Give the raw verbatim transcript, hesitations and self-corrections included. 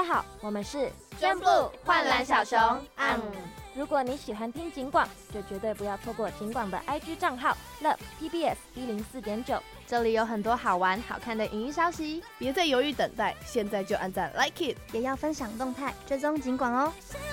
好，我们是真不幻蓝小熊。嗯， 如果你喜欢听警广，就绝对不要错过警广的 I G 账号 Love P B S 一零四点九， 这里有很多好玩好看的影音消息， 别再犹豫等待，现在就按赞 Like It， 也要分享动态，追踪警广哦。